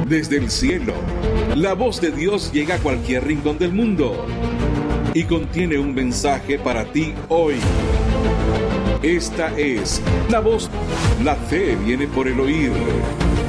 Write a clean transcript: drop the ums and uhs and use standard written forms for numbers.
Desde el cielo, la voz de Dios llega a cualquier rincón del mundo y contiene un mensaje para ti hoy. Esta es la voz. La fe viene por el oír.